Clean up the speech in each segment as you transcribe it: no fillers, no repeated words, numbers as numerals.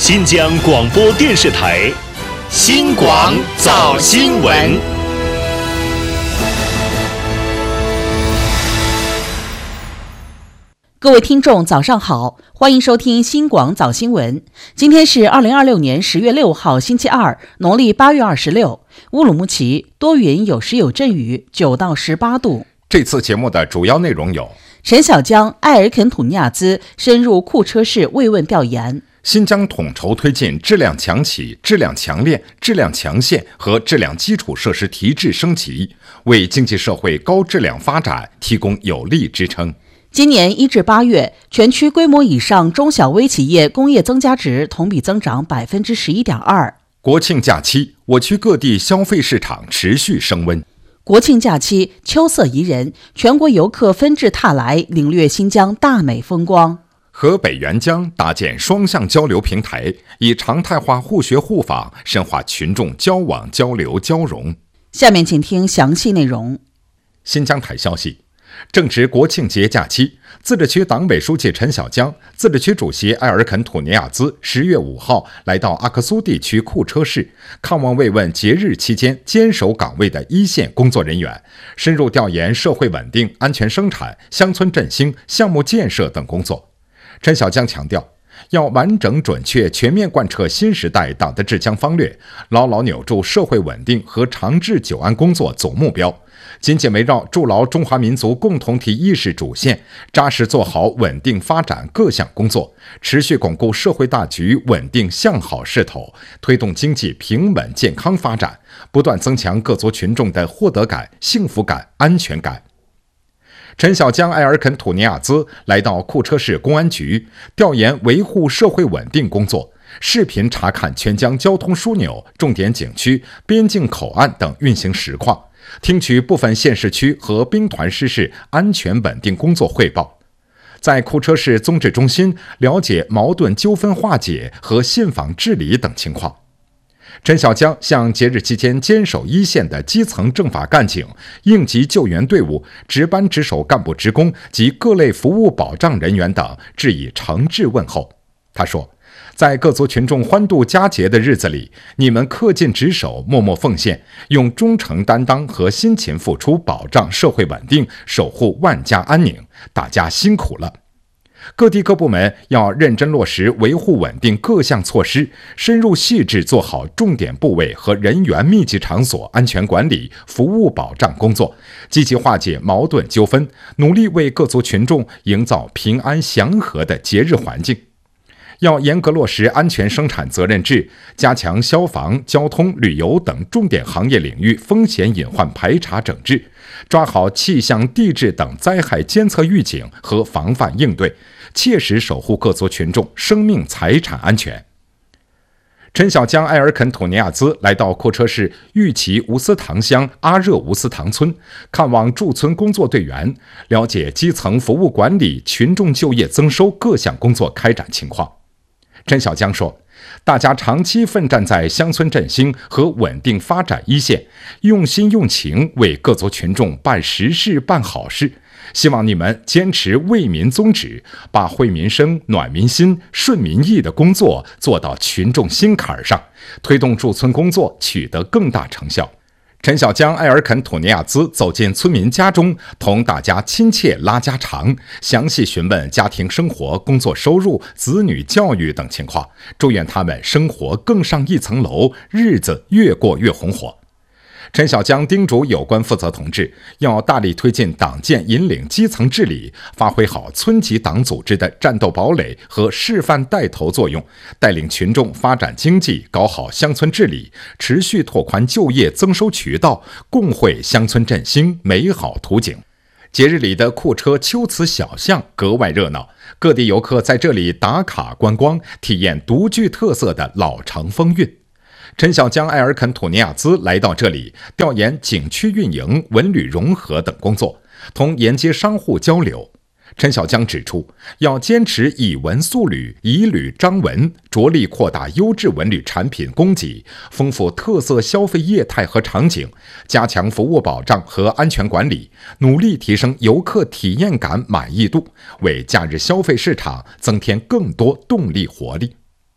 新疆广播电视台新广早新闻。 各位听众早上好，欢迎收听新广早新闻。今天是2026年10月6号星期二，农历8月26，乌鲁木齐多云有时有阵雨，9到18度。 这次节目的主要内容有： 陈小江、埃尔肯土尼亚兹深入库车市慰问调研； 新疆统筹推进质量强企、质量强链、质量强线和质量基础设施提质升级，为经济社会高质量发展提供有力支撑。 今年1至8月，全区规模以上中小微企业工业增加值同比增长11.2%。 国庆假期，我区各地消费市场持续升温。 国庆假期秋色宜人，全国游客纷至沓来，领略新疆大美风光。 河北沅江搭建双向交流平台，以常态化互学互访深化群众交往交流交融。 下面请听详细内容。 新疆台消息，正值国庆节假期，自治区党委书记陈小江、自治区主席埃尔肯土尼亚兹10月5号来到阿克苏地区库车市，看望慰问节日期间坚守岗位的一线工作人员，深入调研社会稳定、安全生产、乡村振兴、项目建设等工作。陈小江强调，要完整准确全面贯彻新时代党的治疆方略，牢牢扭住社会稳定和长治久安工作总目标，紧紧围绕筑牢中华民族共同体意识主线，扎实做好稳定发展各项工作，持续巩固社会大局稳定向好势头，推动经济平稳健康发展，不断增强各族群众的获得感、幸福感、安全感。陈小江、埃尔肯土尼亚兹来到库车市公安局调研维护社会稳定工作，视频查看全疆交通枢纽、重点景区、边境口岸等运行实况，听取部分县市区和兵团师事安全稳定工作汇报，在库车市综治中心了解矛盾纠纷化解和信访治理等情况。陈小江向节日期间坚守一线的基层政法干警、应急救援队伍、值班值守干部职工及各类服务保障人员等致以诚挚问候。他说，在各族群众欢度佳节的日子里，你们恪尽职守、默默奉献，用忠诚担当和辛勤付出保障社会稳定，守护万家安宁，大家辛苦了。各地各部门要认真落实维护稳定各项措施，深入细致做好重点部位和人员密集场所安全管理、服务保障工作，积极化解矛盾纠纷，努力为各族群众营造平安祥和的节日环境。要严格落实安全生产责任制，加强消防、交通、旅游等重点行业领域风险隐患排查整治，抓好气象、地质等灾害监测预警和防范应对，切实守护各族群众生命财产安全。陈小江、埃尔肯土尼亚兹来到库车市玉旗吴斯塘乡阿热吴斯塘村，看望驻村工作队员，了解基层服务管理、群众就业增收各项工作开展情况。陈小江说，大家长期奋战在乡村振兴和稳定发展一线，用心用情为各族群众办实事办好事，希望你们坚持为民宗旨，把惠民生、暖民心、顺民意的工作做到群众心坎上，推动驻村工作取得更大成效。陈小江、埃尔肯土尼亚兹走进村民家中，同大家亲切拉家常，详细询问家庭生活、工作收入、子女教育等情况，祝愿他们生活更上一层楼，日子越过越红火。陈小江叮嘱有关负责同志，要大力推进党建引领基层治理，发挥好村级党组织的战斗堡垒和示范带头作用，带领群众发展经济，搞好乡村治理，持续拓宽就业增收渠道，共绘乡村振兴美好图景。节日里的库车秋瓷小巷格外热闹，各地游客在这里打卡观光，体验独具特色的老城风韵。陈小江、埃尔肯土尼亚兹来到这里调研景区运营、文旅融合等工作，同沿街商户交流。陈小江指出，要坚持以文塑旅、以旅彰文，着力扩大优质文旅产品供给，丰富特色消费业态和场景，加强服务保障和安全管理，努力提升游客体验感满意度，为假日消费市场增添更多动力活力。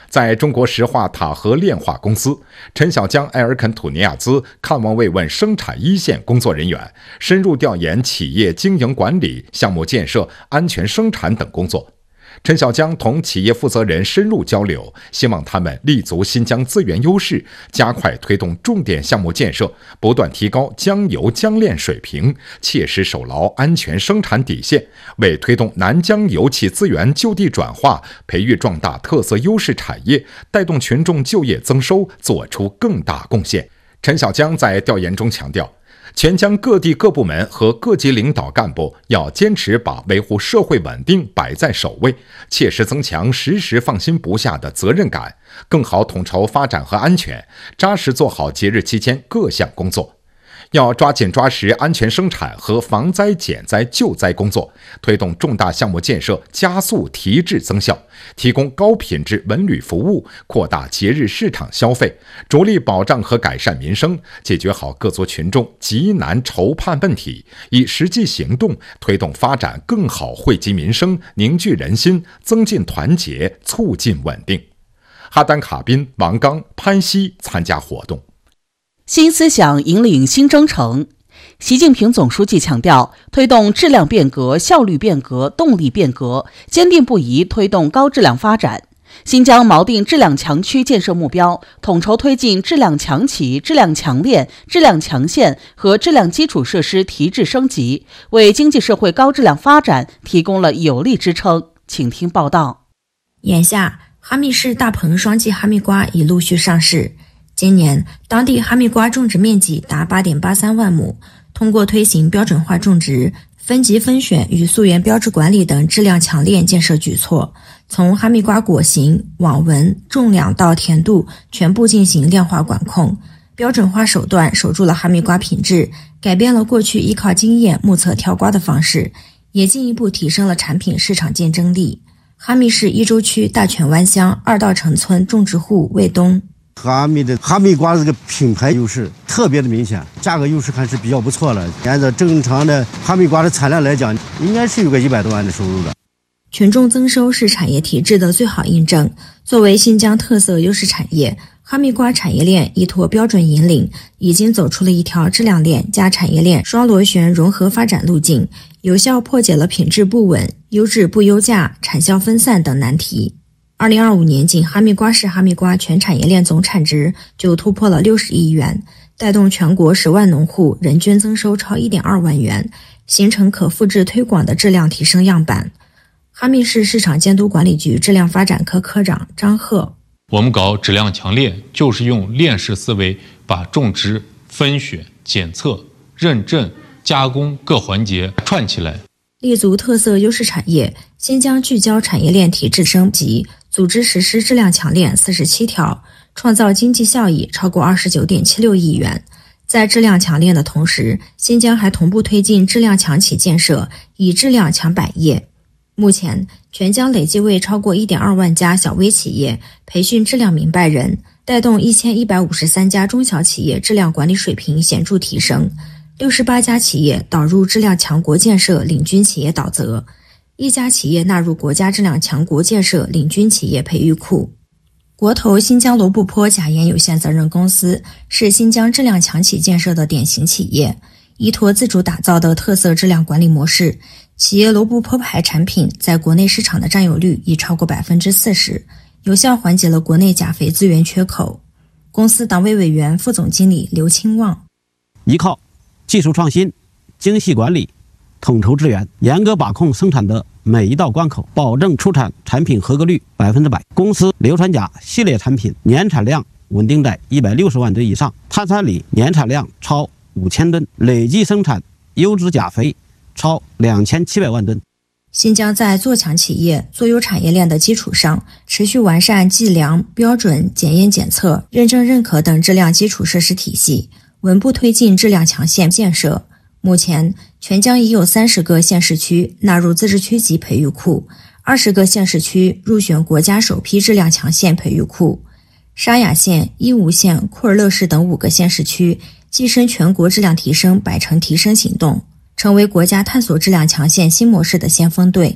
在中国石化塔河炼化公司，陈小江、埃尔肯土尼亚兹看望慰问生产一线工作人员，深入调研企业经营管理、项目建设、安全生产等工作。陈小江同企业负责人深入交流，希望他们立足新疆资源优势，加快推动重点项目建设，不断提高江油江炼水平，切实守牢安全生产底线，为推动南疆油气资源就地转化、培育壮大特色优势产业、带动群众就业增收做出更大贡献。陈小江在调研中强调，全疆各地各部门和各级领导干部要坚持把维护社会稳定摆在首位，切实增强时时放心不下的责任感，更好统筹发展和安全，扎实做好节日期间各项工作。要抓紧抓实安全生产和防灾减灾救灾工作，推动重大项目建设加速提质增效，提供高品质文旅服务，扩大节日市场消费，着力保障和改善民生，解决好各族群众急难愁盼问题，以实际行动推动发展更好惠及民生，凝聚人心，增进团结，促进稳定。哈丹卡宾、王刚、潘西参加活动。 新思想引领新征程。习近平总书记强调，推动质量变革、效率变革、动力变革，坚定不移推动高质量发展。新疆锚定质量强区建设目标，统筹推进质量强企、质量强链、质量强县和质量基础设施提质升级，为经济社会高质量发展提供了有力支撑。请听报道。 眼下，哈密市大棚双季哈密瓜已陆续上市。今年，当地哈密瓜种植面积达 8.83 万亩，通过推行标准化种植、分级分选与溯源标志管理等质量强链建设举措，从哈密瓜果形、网纹、重量到甜度全部进行量化管控，标准化手段守住了哈密瓜品质，改变了过去依靠经验目测挑瓜的方式，也进一步提升了产品市场竞争力。哈密市伊州区大犬湾乡二道城村种植户魏东， 哈密瓜这个品牌优势特别的明显，价格优势还是比较不错了。按照正常的哈密瓜的产量来讲，应该是有个100多万的收入的。 群众增收是产业提质的最好印证。作为新疆特色优势产业，哈密瓜产业链依托标准引领，已经走出了一条质量链加产业链双螺旋融合发展路径，有效破解了品质不稳、优质不优价、产销分散等难题。2025年仅哈密瓜市哈密瓜全产业链总产值就突破了60亿元，带动全国10万农户人均增收超 1.2 万元，形成可复制推广的质量提升样板。哈密市市场监督管理局质量发展科科长张鹤， 我们搞质量强链，就是用链式思维，把种植、分选、检测、认证、加工各环节串起来。 立足特色优势产业，新疆聚焦产业链提质升级，组织实施质量强链47条，创造经济效益超过 29.76 亿元。在质量强链的同时，新疆还同步推进质量强企建设，以质量强百业。目前，全疆累计为超过 1.2 万家小微企业培训质量明白人，带动1153家中小企业质量管理水平显著提升。68家企业导入质量强国建设领军企业导则，1家企业纳入国家质量强国建设领军企业培育库。国投新疆罗布泊钾盐有限责任公司是新疆质量强企建设的典型企业，依托自主打造的特色质量管理模式，企业罗布泊牌产品在国内市场的占有率已超过 40%， 有效缓解了国内钾肥资源缺口。公司党委委员、副总经理刘清旺， 依靠技术创新、精细管理、统筹支援，严格把控生产的每一道关口，保证出产产品合格率100%。公司硫酸钾系列产品年产量稳定在160万吨以上，碳酸锂年产量超5000吨，累计生产优质钾肥超2700万吨。 新疆在做强企业、做优产业链的基础上，持续完善计量、标准、检验检测、认证认可等质量基础设施体系，稳步推进质量强县建设。目前，全疆已有30个县市区纳入自治区级培育库，20个县市区入选国家首批质量强县培育库。沙雅县、伊吾县、库尔勒市等5个县市区跻身全国质量提升100城提升行动，成为国家探索质量强县新模式的先锋队。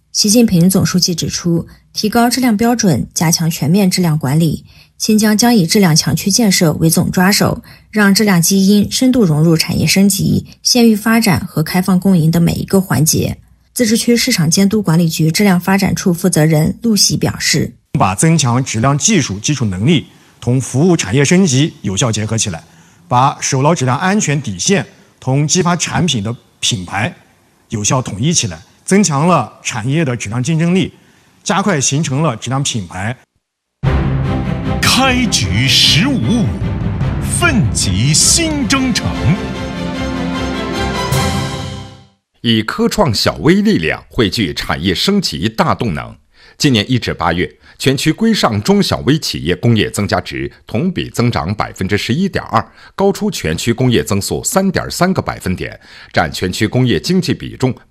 习近平总书记指出，提高质量标准，加强全面质量管理，新疆将以质量强区建设为总抓手，让质量基因深度融入产业升级、县域发展和开放共赢的每一个环节。自治区市场监督管理局质量发展处负责人陆喜表示， 把增强质量技术基础能力同服务产业升级有效结合起来，把守牢质量安全底线同激发产品的品牌有效统一起来，增强了产业的质量竞争力，加快形成了质量品牌。 开局15，奋楫新征程。 以科创小微力量汇聚产业升级大动能。今年1至8月，全区规上中小微企业工业增加值同比增长11.2%，高出全区工业增速3.3个百分点，占全区工业经济比重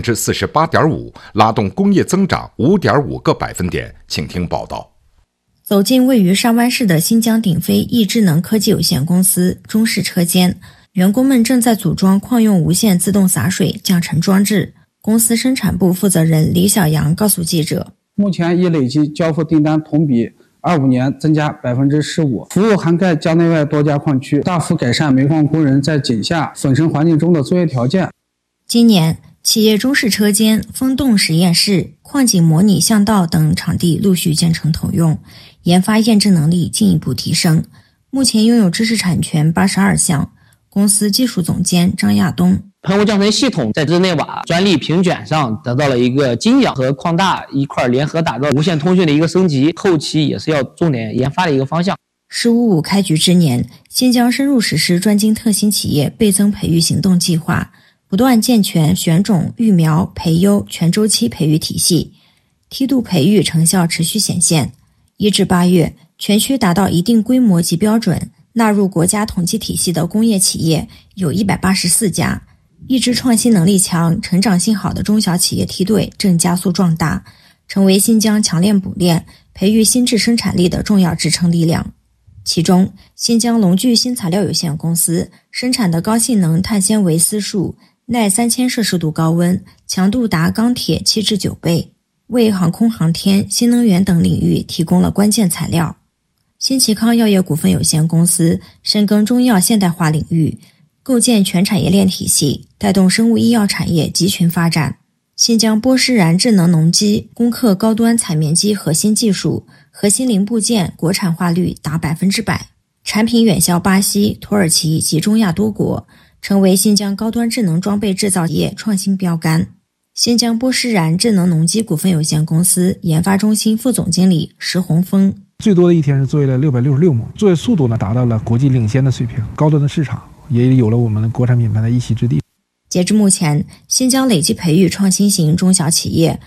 48.5%，拉动工业增长5.5个百分点。请听报道。 走进位于上湾市的新疆鼎飞易智能科技有限公司中式车间，员工们正在组装矿用无线自动洒水降尘装置。公司生产部负责人李小阳告诉记者， 目前已累计交付订单同比25年增加15%，服务涵盖疆内外多家矿区，大幅改善煤矿工人在井下粉尘环境中的作业条件。 今年，企业中式车间、风洞实验室、矿井模拟巷道等场地陆续建成投用，研发验证能力进一步提升。目前拥有知识产权82项。公司技术总监张亚东， 喷雾降尘系统在日内瓦专利评卷上得到了一个金奖，和矿大一块联合打造无线通讯的一个升级，后期也是要重点研发的一个方向。 15开局之年，新疆深入实施专精特新企业倍增培育行动计划，不断健全选种、育苗、培优全周期培育体系，梯度培育成效持续显现。1至8月，全区达到一定规模及标准，纳入国家统计体系的工业企业有184家，一支创新能力强、成长性好的中小企业梯队正加速壮大，成为新疆强链补链、培育新质生产力的重要支撑力量。其中，新疆龙具新材料有限公司生产的高性能碳纤维丝束耐3000摄氏度高温，强度达钢铁7至9倍，为航空航天、新能源等领域提供了关键材料。新奇康药业股份有限公司深耕中药现代化领域，构建全产业链体系，带动生物医药产业集群发展。新疆波诗然智能农机攻克高端采棉机核心技术，核心零部件国产化率达100%，产品远销巴西、土耳其及中亚多国，成为新疆高端智能装备制造业创新标杆。新疆波诗然智能农机股份有限公司研发中心副总经理石洪峰， 最多的一天是作业了666亩，作业速度呢达到了国际领先的水平，高端的市场也有了我们国产品牌的一席之地。 截至目前，新疆累计培育创新型中小企业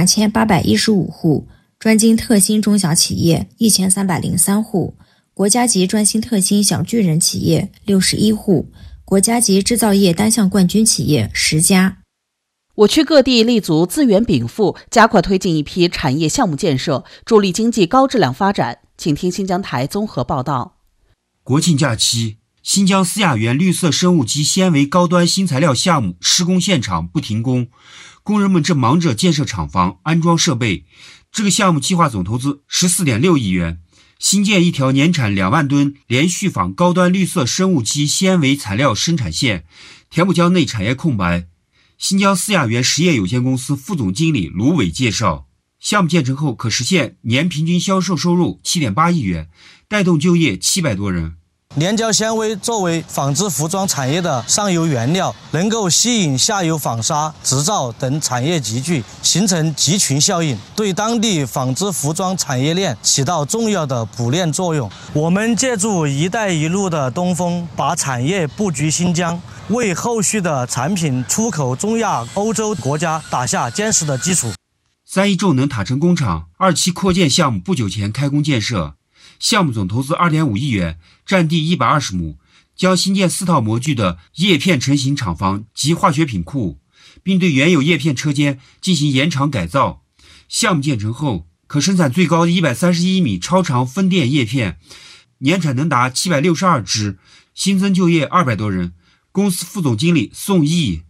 2815户，专精特新中小企业1303户，国家级专新特新小巨人企业61户，国家级制造业单项冠军企业10家。 我区各地立足资源禀赋，加快推进一批产业项目建设，助力经济高质量发展。请听新疆台综合报道。 国庆假期，新疆思雅园绿色生物基纤维高端新材料项目施工现场不停工，工人们正忙着建设厂房、安装设备。这个项目计划总投资14.6亿元，新建一条年产2万吨连续纺高端绿色生物基纤维材料生产线，填补疆内产业空白。新疆思雅园实业有限公司副总经理卢伟介绍，项目建成后可实现年平均销售收入7.8亿元，带动就业700多人。 粘胶纤维作为纺织服装产业的上游原料，能够吸引下游纺纱、织造等产业集聚，形成集群效应，对当地纺织服装产业链起到重要的补链作用。我们借助“一带一路”的东风，把产业布局新疆，为后续的产品出口中亚、欧洲国家打下坚实的基础。 3亿重能塔城工厂2期扩建项目不久前开工建设，项目总投资2.5亿元，占地120亩，将新建4套模具的叶片成型厂房及化学品库，并对原有叶片车间进行延长改造。项目建成后，可生产最高131米超长分电叶片，年产能达762只，新增就业200多人。公司副总经理宋毅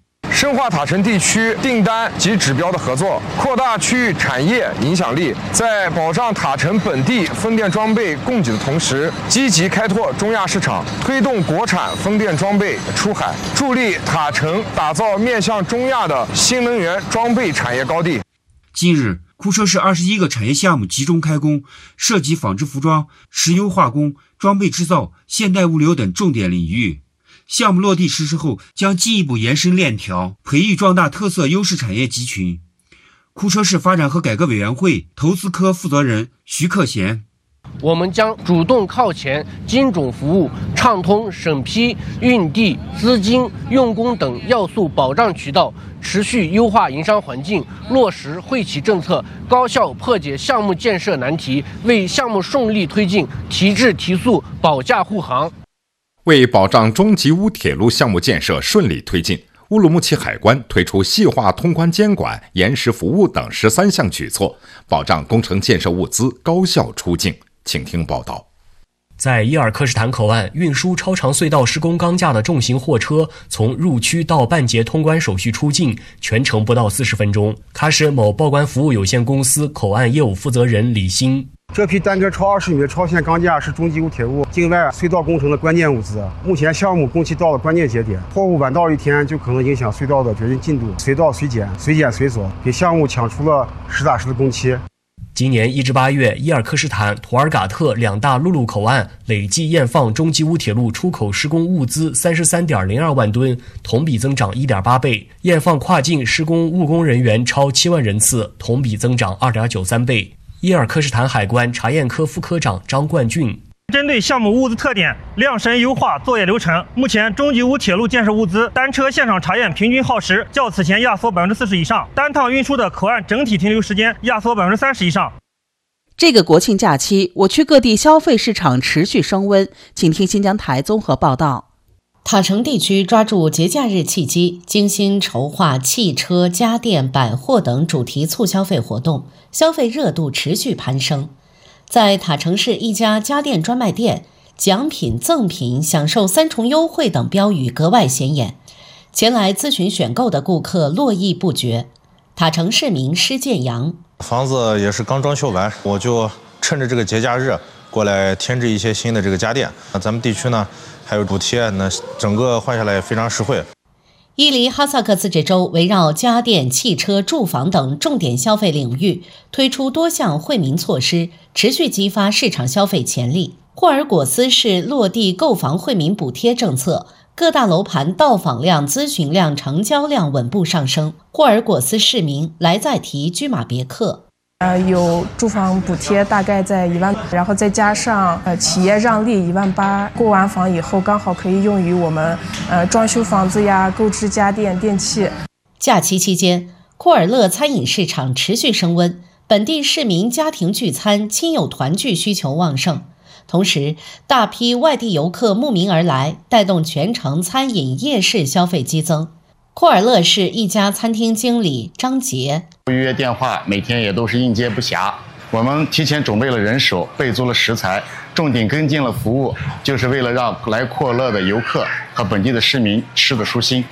深化塔城地区订单及指标的合作，扩大区域产业影响力，在保障塔城本地风电装备供给的同时，积极开拓中亚市场，推动国产风电装备出海，助力塔城打造面向中亚的新能源装备产业高地。 近日，库车市21个产业项目集中开工，涉及纺织服装、石油化工、装备制造、现代物流等重点领域。项目落地实施后，将进一步延伸链条，培育壮大特色优势产业集群。库车市发展和改革委员会投资科负责人徐克贤： 我们将主动靠前，精准服务，畅通审批、运地、资金、用工等要素保障渠道，持续优化营商环境，落实惠企政策，高效破解项目建设难题，为项目顺利推进提质提速、保驾护航。 为保障中吉乌铁路项目建设顺利推进，乌鲁木齐海关推出细化通关监管、延时服务等13项举措，保障工程建设物资高效出境。请听报道。 在伊尔克什坦口岸，运输超长隧道施工钢架的重型货车从入区到半截通关手续出境，全程不到40分钟。喀什某报关服务有限公司口岸业务负责人李欣： 这批单根超20米超线钢架是中吉乌铁路境外隧道工程的关键物资。目前项目工期到了关键节点，货物晚到1天就可能影响隧道的决定进度，随到随检，随检随锁，给项目抢出了实打实的工期。 今年1至8月，伊尔克什坦、图尔嘎特2大陆路口岸累计验放中吉乌铁路出口施工物资33.02万吨，同比增长1.8倍；验放跨境施工务工人员超7万人次，同比增长2.93倍。伊尔克什坦海关查验科副科长张冠俊： 针对项目物资特点，量身优化作业流程。目前，中吉乌铁路建设物资单车现场查验平均耗时较此前压缩40%以上，单趟运输的口岸整体停留时间压缩30%以上。 这个国庆假期，我区各地消费市场持续升温，请听新疆台综合报道。 塔城地区抓住节假日契机，精心筹划汽车、家电、百货等主题促消费活动，消费热度持续攀升。在塔城市一家家电专卖店，奖品、赠品、享受3重优惠等标语格外显眼，前来咨询选购的顾客络绎不绝。塔城市民施建阳： 房子也是刚装修完，我就趁着这个节假日过来添置一些新的这个家电。咱们地区呢还有补贴，那整个换下来也非常实惠。 伊犁哈萨克自治州围绕家电、汽车、住房等重点消费领域推出多项惠民措施，持续激发市场消费潜力。霍尔果斯市落地购房惠民补贴政策，各大楼盘到访量、咨询量、成交量稳步上升。霍尔果斯市民来在提居马别克： 有住房补贴大概在1万，然后再加上企业让利18000，购完房以后刚好可以用于我们装修房子呀、购置家电、电器。 假期期间，库尔勒餐饮市场持续升温，本地市民家庭聚餐、亲友团聚需求旺盛。同时，大批外地游客慕名而来，带动全城餐饮夜市消费激增。库尔勒市一家餐厅经理张杰： 预约电话每天也都是应接不暇，我们提前准备了人手，备足了食材，重点跟进了服务，就是为了让来库尔勒的游客和本地的市民吃得舒心。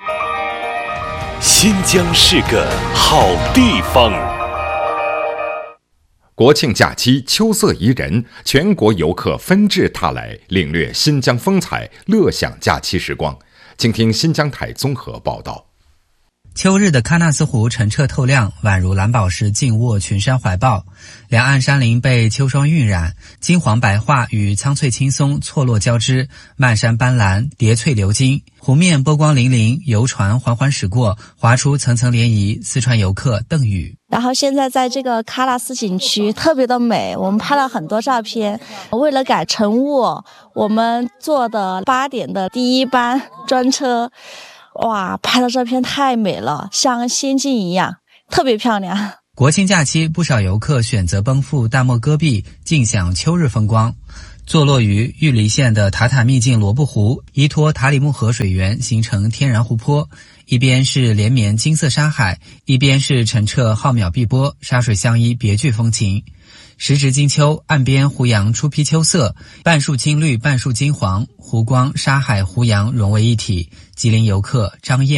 新疆是个好地方。 国庆假期秋色宜人，全国游客纷至沓来，领略新疆风采，乐享假期时光。请听新疆台综合报道。 秋日的喀纳斯湖澄澈透亮，宛如蓝宝石紧握群山怀抱，两岸山林被秋霜晕染，金黄白桦与苍翠青松错落交织，漫山斑斓，叠翠流金。湖面波光粼粼，游船缓缓驶过，划出层层涟漪。四川游客邓宇： 然后现在在这个喀纳斯景区特别的美，我们拍了很多照片。为了赶晨雾，我们坐的8点的第1班专车，哇，拍的照片太美了，像仙境一样，特别漂亮。 国庆假期，不少游客选择奔赴大漠戈壁，尽享秋日风光。坐落于玉梨县的塔塔秘境罗布湖，依托塔里木河水源形成天然湖泊，一边是连绵金色沙海，一边是澄澈浩渺碧波，沙水相依，别具风情。时值金秋，岸边湖杨初披秋色，半树青绿，半树金黄，湖光、沙海、湖杨融为一体。吉林游客张燕：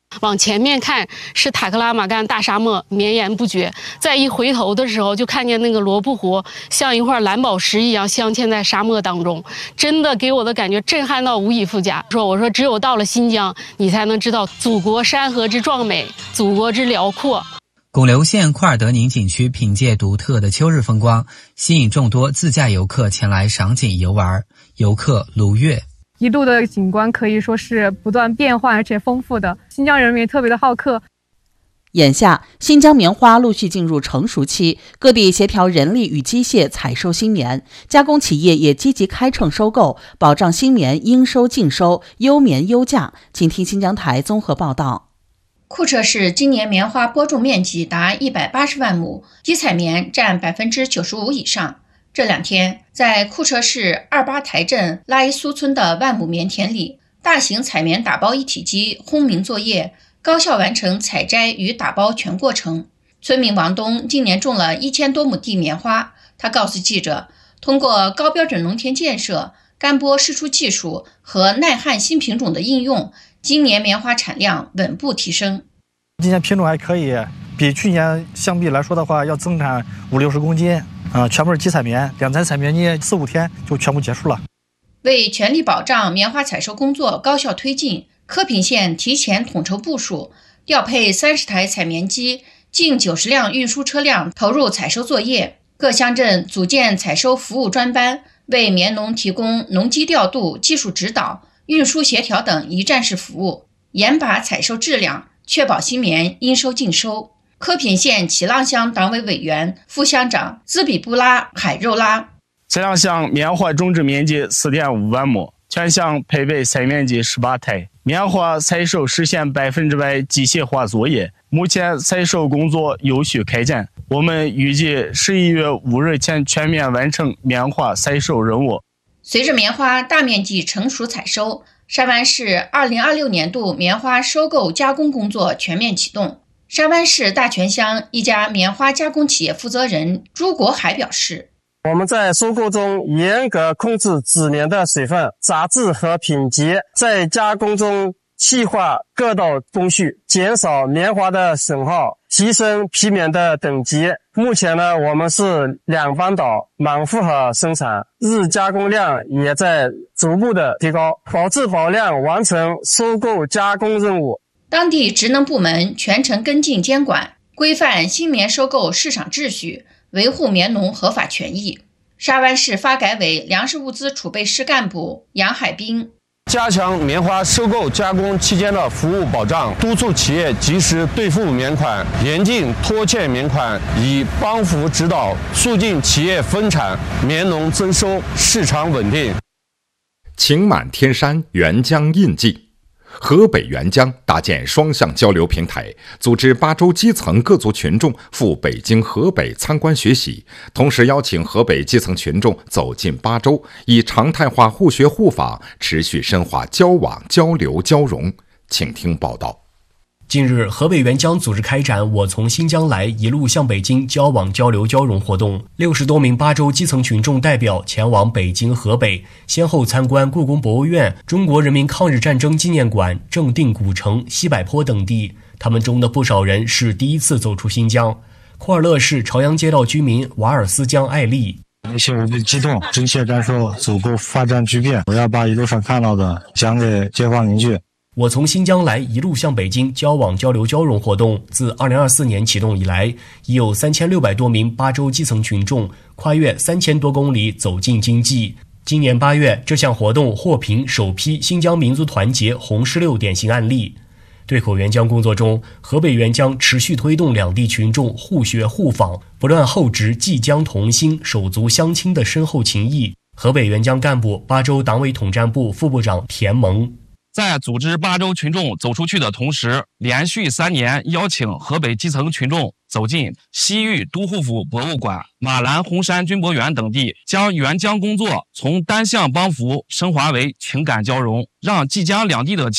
往前面看是塔克拉玛干大沙漠绵延不绝，再一回头的时候就看见那个罗布湖像一块蓝宝石一样镶嵌在沙漠当中，真的给我的感觉震撼到无以复加。我说只有到了新疆，你才能知道祖国山河之壮美，祖国之辽阔。 巩留县库尔德宁景区凭借独特的秋日风光，吸引众多自驾游客前来赏景游玩。游客卢月， 一路的景观可以说是不断变换而且丰富的，新疆人民特别的好客。 眼下，新疆棉花陆续进入成熟期，各地协调人力与机械采收新棉，加工企业也积极开秤收购，保障新棉应收尽收，优棉优价。请听新疆台综合报道。 库车市今年棉花播种面积达180万亩，集采棉占95%以上。这2天，在库车市28台镇拉伊苏村的万亩棉田里，大型采棉打包一体机轰鸣作业，高效完成采摘与打包全过程。村民王东今年种了1000多亩地棉花，他告诉记者，通过高标准农田建设、干播释出技术和耐旱新品种的应用，今年棉花产量稳步提升。 今年品种还可以，比去年相比来说的话，要增产50-60公斤。全部是集采棉，2采采棉你4-5天就全部结束了。 为全力保障棉花采收工作高效推进，柯品县提前统筹部署，调配30台采棉机，近90辆运输车辆投入采收作业。各乡镇组建采收服务专班，为棉农提供农机调度、技术指导、运输协调等一站式服务，严把采收质量，确保新棉应收尽收。柯品县齐浪乡党委委员、副乡长兹比布拉海肉拉， 齐浪乡棉花种植面积4.5万亩，全乡配备采面积18台，棉花采收实现100%机械化作业。目前采收工作有序开展，我们预计11月5日前全面完成棉花采收任务。 随着棉花大面积成熟采收，沙湾市2026年度棉花收购加工工作全面启动。沙湾市大泉乡一家棉花加工企业负责人朱国海表示， 我们在收购中严格控制纸棉的水分、杂质和品级，在加工中细化各道工序，减少棉花的损耗，提升皮棉的等级。目前呢，我们是2班倒满负荷生产，日加工量也在逐步的提高，保质保量完成收购加工任务。 当地职能部门全程跟进监管，规范新棉收购市场秩序，维护棉农合法权益。沙湾市发改委粮食物资储备室干部杨海滨， 加强棉花收购加工期间的服务保障，督促企业及时兑付棉款，严禁拖欠棉款，以帮扶指导，促进企业分产，棉农增收，市场稳定。 晴满天山，沅江印记。河北沅江搭建双向交流平台，组织8州基层各族群众赴北京、河北参观学习，同时邀请河北基层群众走进8州，以常态化互学互访，持续深化交往、交流、交融。请听报道。 近日，河北沅江组织开展我从新疆来，一路向北京交往交流交融活动。60多名8州基层群众代表前往北京、河北，先后参观故宫博物院、中国人民抗日战争纪念馆、正定古城、西柏坡等地。他们中的不少人是第一次走出新疆。库尔勒市朝阳街道居民瓦尔斯江艾丽， 心无比激动，真切感受祖国发展巨变。我要把一路上看到的讲给街坊邻居。 我从新疆来，一路向北京交往交流交融活动自2024年启动以来，已有3600多名8州基层群众跨越3000多公里走进经济。今年8月，这项活动获评首批新疆民族团结红石榴典型案例。对口沅江工作中，河北沅江持续推动两地群众互学互访，不断厚植济江同心、手足相亲的深厚情谊。河北沅江干部8州党委统战部副部长田萌， 在组织8州群众走出去的同时，连续3年邀请河北基层群众走进西域都护府博物馆、马兰红山军博园等地，将沅江工作从单向帮扶升华为情感交融，让济江两地的